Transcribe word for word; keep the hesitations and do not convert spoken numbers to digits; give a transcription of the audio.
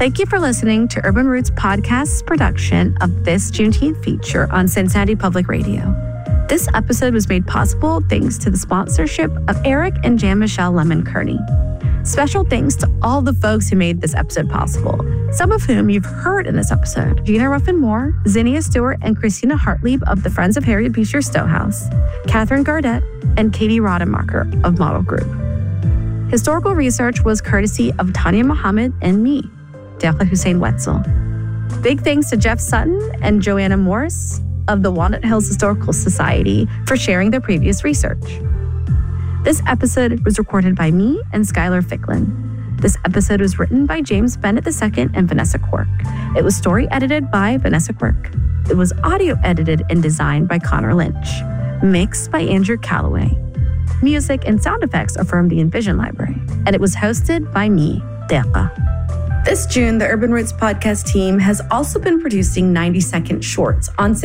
Thank you for listening to Urban Roots Podcast's production of this Juneteenth feature on Cincinnati Public Radio. This episode was made possible thanks to the sponsorship of Eric and Jan-Michelle Lemon-Kearney. Special thanks to all the folks who made this episode possible, some of whom you've heard in this episode: Gina Ruffin-Moore, Zinnia Stewart and Christina Hartlieb of the Friends of Harriet Beecher Stowehouse, Catherine Gardette, and Katie Rodemacher of Model Group. Historical research was courtesy of Tanya Muhammad and me, Dequa Hussein Wetzel. Big thanks to Jeff Sutton and Joanna Morris of the Walnut Hills Historical Society for sharing their previous research. This episode was recorded by me and Skylar Ficklin. This episode was written by James Bennett the Second and Vanessa Quirk. It was story edited by Vanessa Quirk. It was audio edited and designed by Connor Lynch. Mixed by Andrew Calloway. Music and sound effects are from the Envision Library. And it was hosted by me, Dequa. This June, the Urban Roots podcast team has also been producing ninety second shorts on